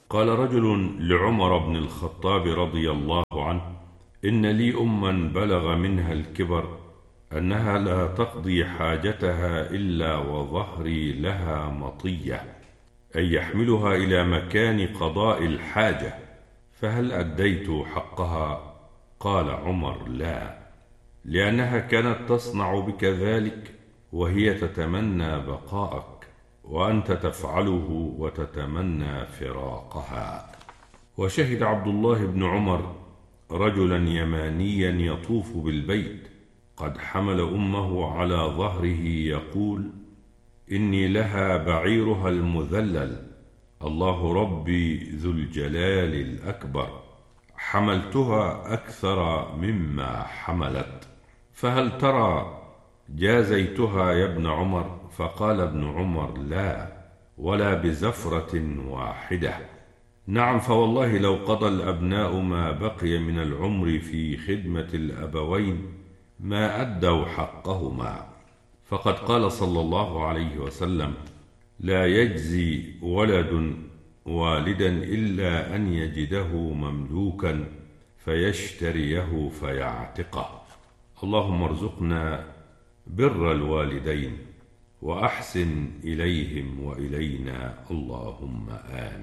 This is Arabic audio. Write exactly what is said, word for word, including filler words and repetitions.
قال رجل لعمر بن الخطاب رضي الله عنه: إن لي أما بلغ منها الكبر أنها لا تقضي حاجتها إلا وظهري لها مطية، أي يحملها إلى مكان قضاء الحاجة، فهل أديت حقها؟ قال عمر: لا، لأنها كانت تصنع بك ذلك وهي تتمنى بقاءك، وأنت تفعله وتتمنى فراقها. وشهد عبد الله بن عمر رجلا يمانيا يطوف بالبيت قد حمل أمه على ظهره يقول: إني لها بعيرها المذلل، الله ربي ذو الجلال الأكبر، حملتها أكثر مما حملت، فهل ترى جازيتها يا ابن عمر؟ فقال ابن عمر: لا، ولا بزفرة واحدة. نعم، فوالله لو قضى الأبناء ما بقي من العمر في خدمة الأبوين ما أدوا حقهما، فقد قال صلى الله عليه وسلم: لا يجزي ولد والدا إلا أن يجده مملوكا فيشتريه فيعتقه. اللهم ارزقنا بر الوالدين وأحسن إليهم وإلينا، اللهم آمين.